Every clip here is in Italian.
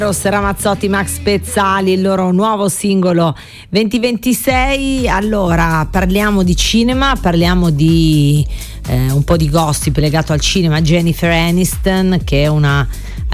Ramazzotti, Max Pezzali, il loro nuovo singolo 2026. Allora parliamo di cinema, parliamo di un po' di gossip legato al cinema. Jennifer Aniston, che è una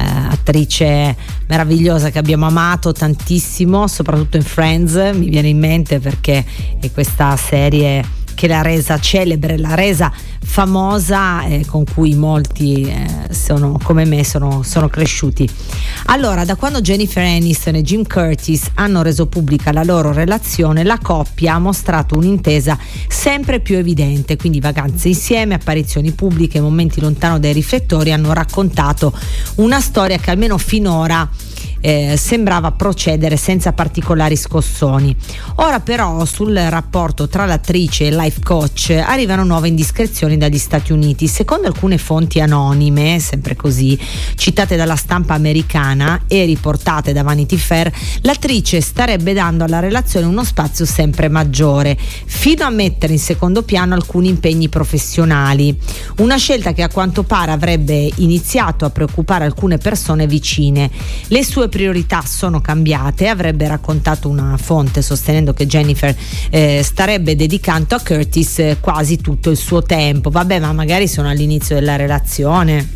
attrice meravigliosa che abbiamo amato tantissimo, soprattutto in Friends, mi viene in mente perché è questa serie che l'ha resa celebre, l'ha resa famosa, con cui molti sono come me sono cresciuti. Allora, da quando Jennifer Aniston e Jim Curtis hanno reso pubblica la loro relazione, la coppia ha mostrato un'intesa sempre più evidente, quindi vacanze insieme, apparizioni pubbliche, momenti lontano dai riflettori hanno raccontato una storia che almeno finora sembrava procedere senza particolari scossoni. Ora però sul rapporto tra l'attrice e il life coach arrivano nuove indiscrezioni dagli Stati Uniti. Secondo alcune fonti anonime, sempre così, citate dalla stampa americana e riportate da Vanity Fair, l'attrice starebbe dando alla relazione uno spazio sempre maggiore, fino a mettere in secondo piano alcuni impegni professionali, una scelta che a quanto pare avrebbe iniziato a preoccupare alcune persone vicine. Le sue priorità sono cambiate, avrebbe raccontato una fonte, sostenendo che Jennifer starebbe dedicando a Curtis quasi tutto il suo tempo. Vabbè, ma magari sono all'inizio della relazione,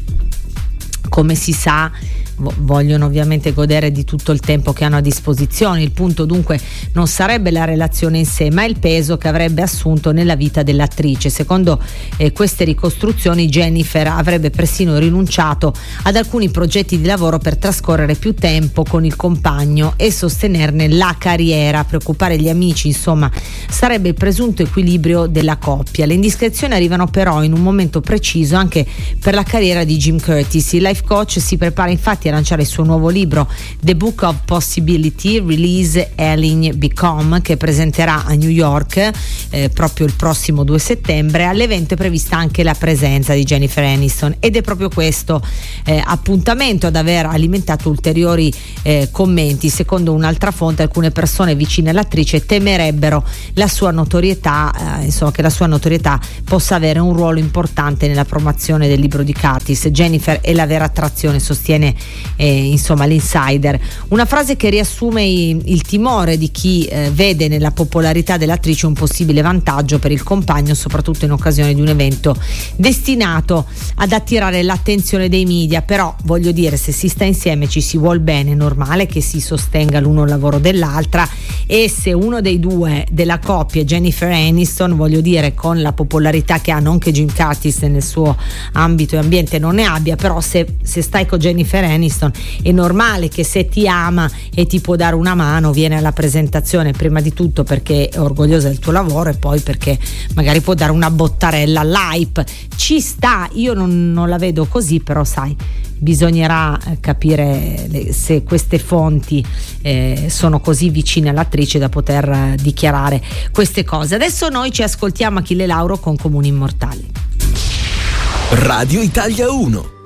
come si sa vogliono ovviamente godere di tutto il tempo che hanno a disposizione. Il punto dunque non sarebbe la relazione in sé, ma il peso che avrebbe assunto nella vita dell'attrice. Secondo queste ricostruzioni, Jennifer avrebbe persino rinunciato ad alcuni progetti di lavoro per trascorrere più tempo con il compagno e sostenerne la carriera, preoccupare gli amici, insomma sarebbe il presunto equilibrio della coppia. Le indiscrezioni arrivano però in un momento preciso anche per la carriera di Jim Curtis. Il life coach si prepara infatti a lanciare il suo nuovo libro The Book of Possibility, Release Healing Become, che presenterà a New York proprio il prossimo 2 settembre. All'evento è prevista anche la presenza di Jennifer Aniston ed è proprio questo appuntamento ad aver alimentato ulteriori commenti. Secondo un'altra fonte, alcune persone vicine all'attrice temerebbero la sua notorietà, insomma che la sua notorietà possa avere un ruolo importante nella promozione del libro di Curtis. Jennifer è la vera attrazione, sostiene insomma l'insider. Una frase che riassume il timore di chi vede nella popolarità dell'attrice un possibile vantaggio per il compagno, soprattutto in occasione di un evento destinato ad attirare l'attenzione dei media. Però voglio dire, se si sta insieme ci si vuol bene, è normale che si sostenga l'uno il lavoro dell'altra, e se uno dei due della coppia, Jennifer Aniston, voglio dire, con la popolarità che ha, non che Jim Curtis nel suo ambito e ambiente non ne abbia, però se stai con Jennifer Aniston è normale che se ti ama e ti può dare una mano viene alla presentazione, prima di tutto perché è orgogliosa del tuo lavoro e poi perché magari può dare una bottarella all'hype. Ci sta, io non la vedo così, però sai, bisognerà capire se queste fonti sono così vicine all'attrice da poter dichiarare queste cose. Adesso noi ci ascoltiamo Achille Lauro con Comuni Immortali. Radio Italia 1.